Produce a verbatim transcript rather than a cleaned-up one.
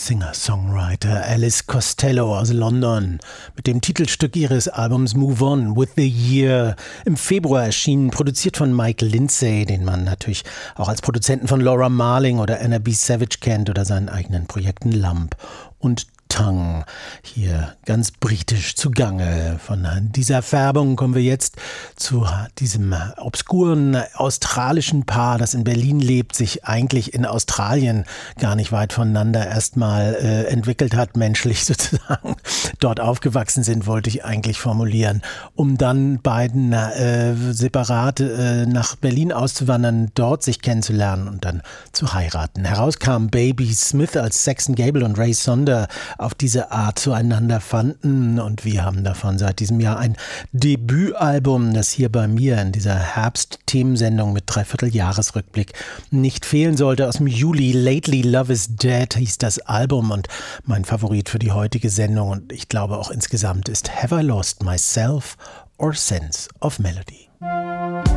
Singer-Songwriter Alice Costello aus London mit dem Titelstück ihres Albums Move On with the Year. Im Februar erschienen, produziert von Mike Lindsay, den man natürlich auch als Produzenten von Laura Marling oder Anna B. Savage kennt oder seinen eigenen Projekten Lump und Tongue. Hier ganz britisch zugange. Von dieser Färbung kommen wir jetzt zu diesem obskuren australischen Paar, das in Berlin lebt, sich eigentlich in Australien gar nicht weit voneinander erstmal äh, entwickelt hat, menschlich sozusagen. Dort aufgewachsen sind, wollte ich eigentlich formulieren, um dann beiden äh, separat äh, nach Berlin auszuwandern, dort sich kennenzulernen und dann zu heiraten. Heraus kam Baby Smith, als Saxon Gable und Ray Sonder auf diese Art zueinander fanden, und wir haben davon seit diesem Jahr ein Debütalbum, das hier bei mir in dieser Herbst-Themensendung mit Dreivierteljahresrückblick nicht fehlen sollte. Aus dem Juli, Lately Love is Dead hieß das Album, und mein Favorit für die heutige Sendung und ich glaube auch insgesamt ist Have I Lost Myself or Sense of Melody.